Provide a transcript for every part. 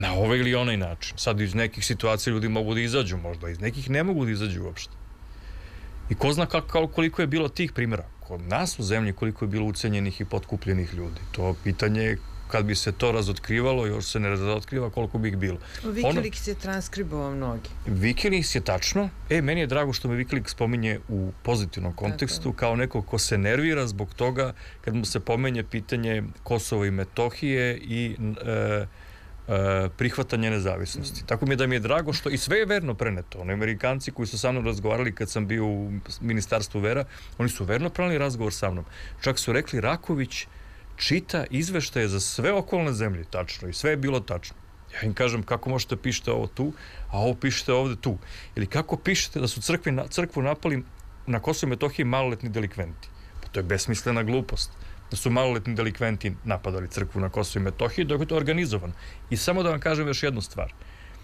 Na ovaj ili onaj način. Sad iz nekih situacija ljudi mogu da izađu možda, iz nekih ne mogu da izađu uopšte. I ko zna koliko je bilo tih primjera. Kod nas u zemlji koliko je bilo ucenjenih i potkupljenih ljudi. To pitanje je kad bi se to razotkrivalo, još se ne razotkriva koliko bi ih bilo. Wikileaks je transkribovao mnogi. Wikileaks je tačno. Meni je drago što me Wikileaks spominje u pozitivnom kontekstu, kao neko ko se nervira zbog toga kad mu se pomenje pitanje Kosova i Metohije i prihvatanje nezavisnosti. Tako mi je da mi je drago što, i sve je verno preneto. Oni Amerikanci koji su sa mnom razgovarali kad sam bio u Ministarstvu vera, oni su verno preneli razgovor sa mnom. Čak su rekli, Raković čita izveštaje za sve okolne zemlje, tačno, i sve je bilo tačno. Ja im kažem, kako možete pišete ovo tu, a ovo pišete ovde tu. Ili kako pišete da su crkvu napali na Kosovo i Metohiji maloletni delikventi. Pa to je besmislena glupost. Da su maloletni delikventi napadali crkvu na Kosovo i Metohiji, dok je to organizovan. I samo da vam kažem još jednu stvar.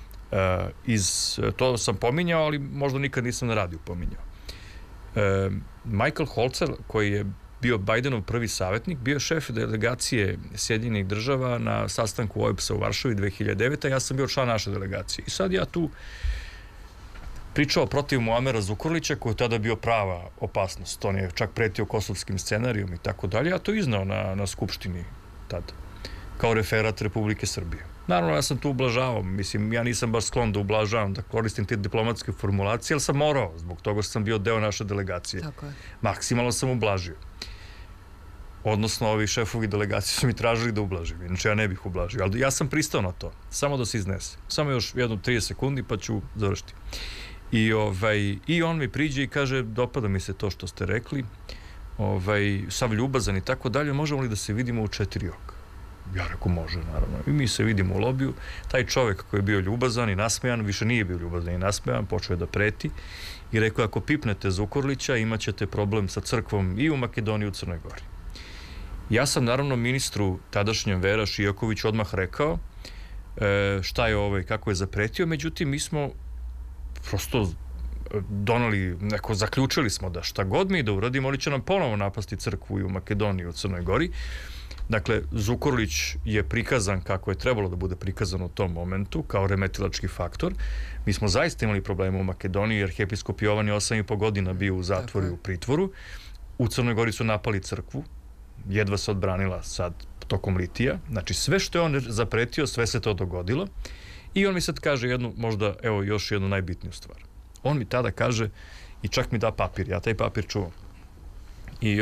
To sam pominjao, ali možda nikad nisam na radiju pominjao. Michael Holzer, koji je bio Bidenov prvi savjetnik, bio šef delegacije Sjedinjenih država na sastanku OEBS-a u Varšavi 2009. Ja sam bio član naše delegacije. I sad ja tu pričao protiv Muamera Zukorlića, koji je tada bio prava opasnost. On je čak pretio kosovskim scenarijom i tako dalje. Ja to iznao na Skupštini tada, kao referat Republike Srbije. Naravno, ja sam tu ublažavao. Mislim, ja nisam baš sklon da ublažavam, da koristim te diplomatske formulacije, ali sam morao, zbog toga što sam bio deo naše delegacije. Tako je. Maksimalno sam ublažio. Odnosno, ovi šefovi delegacije su mi tražili da ublažim. Inače, ja ne bih ublažio. Ali ja sam pristao na to. Samo da se iznese. Samo još 30 sekundi pa ću završiti. I on mi priđe i kaže, dopada mi se to što ste rekli, sav ljubazan i tako dalje, možemo li da se vidimo u 4 oka? Ja rekao, može, naravno. I mi se vidimo u lobiju. Taj čovjek koji je bio ljubazan i nasmejan, više nije bio ljubazan i nasmejan, počeo je da preti i rekao, ako pipnete Zukorlića, imat ćete problem sa crkvom i u Makedoniji i u Crnoj Gori. Ja sam, naravno, ministru tadašnjem Vera Šijakoviću odmah rekao šta je kako je zapretio, međutim, mi smo prosto zaključili smo da šta god mi da uradimo, oni će nam ponovo napasti crkvu i u Makedoniji i u Crnoj Gori. Dakle, Zukorlić je prikazan kako je trebalo da bude prikazan u tom momentu, kao remetilački faktor. Mi smo zaista imali problema u Makedoniji, jer arhijepiskop Jovan je 8,5 godina bio u zatvoru i u pritvoru. U Crnoj Gori su napali crkvu, jedva se odbranila sad tokom litija. Znači, sve što je on zapretio, sve se to dogodilo. I on mi sad kaže jednu, možda, evo, još jednu najbitniju stvar. On mi tada kaže, i čak mi da papir, ja taj papir čuvam. I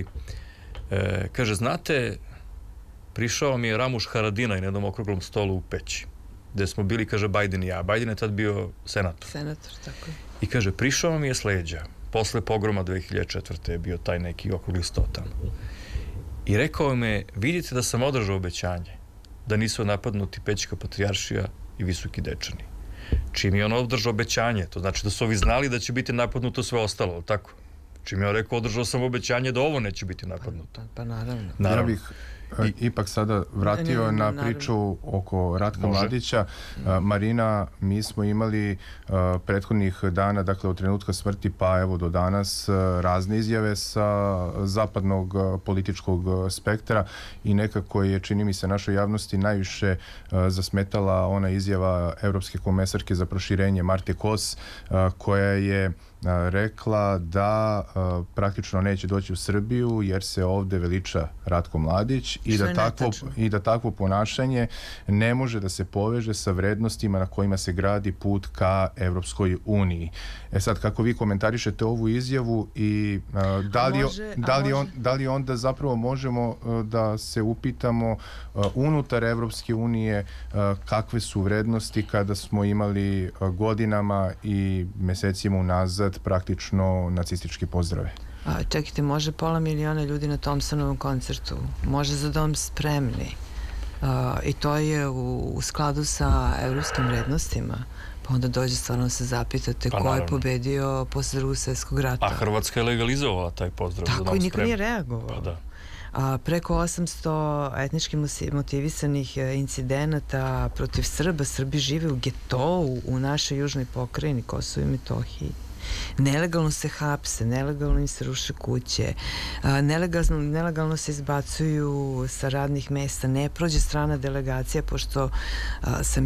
kaže, znate, prišao mi je Ramuš Haradinaj na jednom okruglom stolu u Peći, gde smo bili, kaže, Biden i ja. Biden je tad bio senator. Senator, tako je. I kaže, prišao mi je s leđa. Posle pogroma 2004. je bio taj neki okrugli sto tamo. I rekao me, vidite da sam održao obećanje, da nisu napadnuti Pećka patrijaršija i Visoki Dečani. Čim je on održao obećanje, to znači da su ovi znali da će biti napadnuto sve ostalo, ali tako? Čim je on rekao, održao sam obećanje da ovo neće biti napadnuto. Pa naravno. Ja bih ipak sada vratio na priču oko Ratka Mladića. Marina, mi smo imali prethodnih dana, dakle od trenutka smrti pa evo do danas, razne izjave sa zapadnog političkog spektra i nekako je, čini mi se, našoj javnosti najviše zasmetala ona izjava Evropske komesarke za proširenje Marte Kos, koja je rekla da praktično neće doći u Srbiju jer se ovde veliča Ratko Mladić i da takvo ponašanje ne može da se poveže sa vrednostima na kojima se gradi put ka Evropskoj uniji. Sad, kako vi komentarišete ovu izjavu i da li onda zapravo možemo da se upitamo unutar Evropske unije kakve su vrednosti kada smo imali godinama i mesecima unazad praktično nacistički pozdrave? Čekajte, može 500 miliona ljudi na Thompsonovom koncertu, može Za dom spremni i to je u skladu sa evropskim vrednostima, pa onda dođe stvarno se zapitate ko je pobedio posle Drugog svjetskog rata. A Hrvatska je legalizovala taj pozdrav Za dom spremni. Tako i niko nije reagovao. Preko 800 etnički motivisanih incidenata protiv Srba. Srbi žive u getovu u našoj južnoj pokrajini Kosovo i Metohiji. Nelegalno se hapse, nelegalno im se ruše kuće, nelegalno se izbacuju sa radnih mesta, ne prođe strana delegacija, pošto sam